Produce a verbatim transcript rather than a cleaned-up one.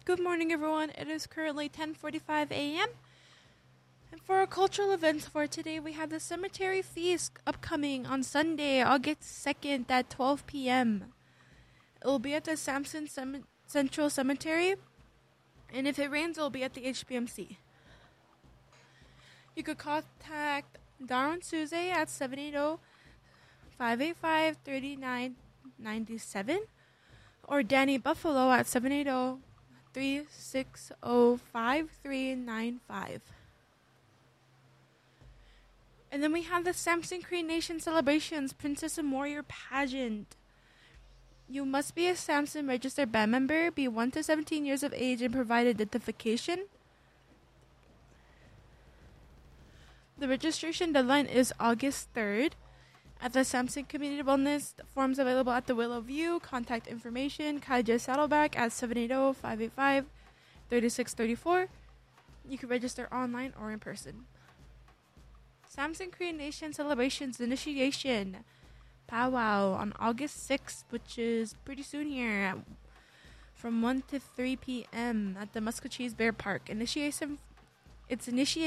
Good morning, everyone. It is currently ten forty-five a.m. And for our cultural events for today, we have the Cemetery Feast upcoming on Sunday, August second at twelve p.m. It will be at the Samson Cem- Central Cemetery, and if it rains, it will be at the H B M C. You could contact Darwin Souze at seven eight zero, five eight five, three nine nine seven or Danny Buffalo at seven eight zero, three six zero, five three nine five. And then we have the Samson Cree Nation Celebrations Princess and Warrior Pageant. You must be a Samson registered band member, be one to seventeen years of age, and provide identification. The registration deadline is August third. At the Samson Community Wellness, forms available at the Willow View. Contact information, Kaija Saddleback at seven eight zero, five eight five, three six three four. You can register online or in person. Samson Cree Nation Celebrations Initiation Powwow on August sixth, which is pretty soon here, from one to three p.m. at the Muscatcheese Bear Park. Initiation, it's initiated